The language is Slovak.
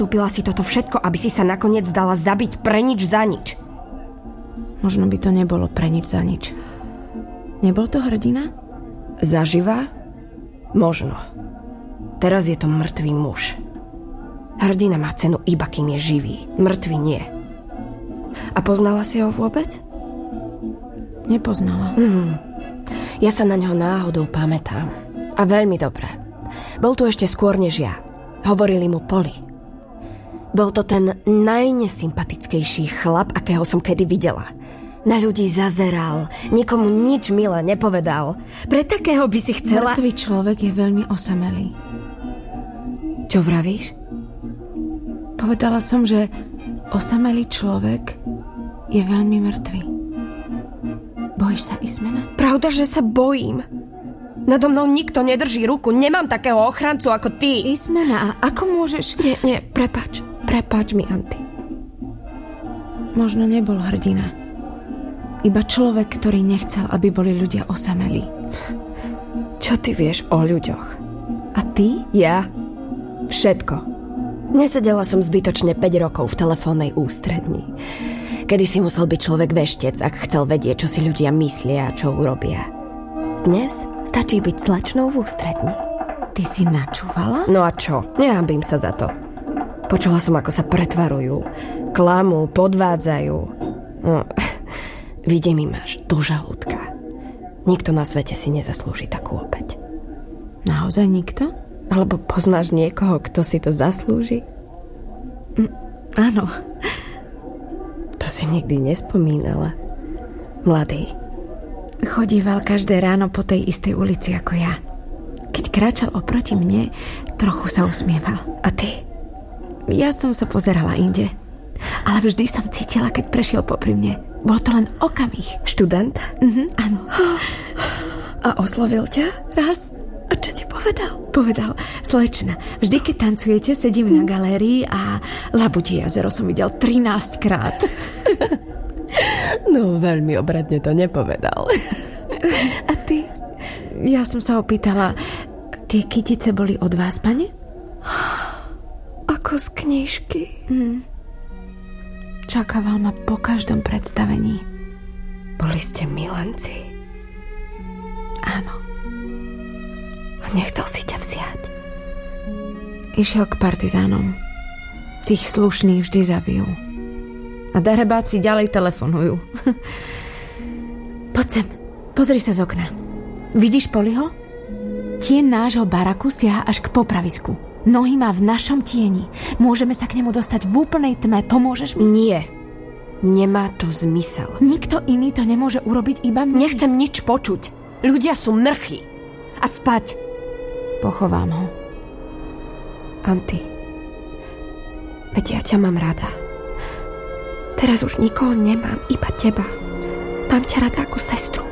podstúpila si toto všetko, aby si sa nakoniec dala zabiť pre nič za nič. Možno by to nebolo pre nič za nič. Nebol to hrdina? Zaživa? Možno. Teraz je to mŕtvý muž. Hrdina má cenu iba kým je živý. Mŕtvý nie. A poznala si ho vôbec? Nepoznala. Ja sa na ňo náhodou pamätám. A veľmi dobre. Bol tu ešte skôr než ja. Hovorili mu Poli. Bol to ten najnesympatickejší chlap, akého som kedy videla. Na ľudí zazeral, nikomu nič milé nepovedal. Pre takého by si chcela... Mŕtvý človek je veľmi osamelý. Čo vravíš? Povedala som, že osamelý človek je veľmi mŕtvý. Bojíš sa, Ismena? Pravda, že sa bojím. Nado mnou nikto nedrží ruku. Nemám takého ochrancu ako ty. Ismena, a ako môžeš... Nie, prepáč. Prepáč mi, Anty. Možno nebol hrdina. Iba človek, ktorý nechcel, aby boli ľudia osamelí. Čo ty vieš o ľuďoch? A ty? Ja? Všetko. Nesedela som zbytočne 5 rokov v telefónnej ústredni. Kedy si musel byť človek veštec, ak chcel vedieť, čo si ľudia myslia a čo urobia. Dnes stačí byť slačnou v ústredni. Ty si načúvala? No a čo? Nehanbím sa za to. Počula som, ako sa pretvarujú. Klamú, podvádzajú. No, vidí mi máš do žalúdka. Nikto na svete si nezaslúži takú opäť. Naozaj nikto? Alebo poznáš niekoho, kto si to zaslúži? Áno. To si nikdy nespomínala. Mladý. Chodíval každé ráno po tej istej ulici ako ja. Keď kráčal oproti mne, trochu sa usmieval. A ty? Ja som sa pozerala inde. Ale vždy som cítila, keď prešiel popri mne. Bol to len okamih. Študent? Áno. A oslovil ťa? Raz. A čo ti povedal? Povedal, slečna, vždy keď tancujete, sedím na galérii a Labudí jazero som videl 13 krát. No, veľmi obradne to nepovedal. A ty? Ja som sa opýtala, tie kytice boli od vás, pane? Ako z knižky. Čakával ma po každom predstavení. Boli ste milenci? Áno. Nechcel si ťa vziať. Išiel k partizánom. Tých slušných vždy zabijú. A darebáci ďalej telefonujú. Poď sem, pozri sa z okna. Vidíš Poliho? Tieň nášho baraku siaha až k popravisku. Nohy má v našom tieni. Môžeme sa k nemu dostať v úplnej tme. Pomôžeš mi? Nie. Nemá to zmysel. Nikto iný to nemôže urobiť, iba my. Nechcem nič počuť. Ľudia sú mrchy. A spať. Pochovám ho. Anty, veď ja ťa mám rada. Teraz už nikoho nemám, iba teba. Mám ťa rada ako sestru.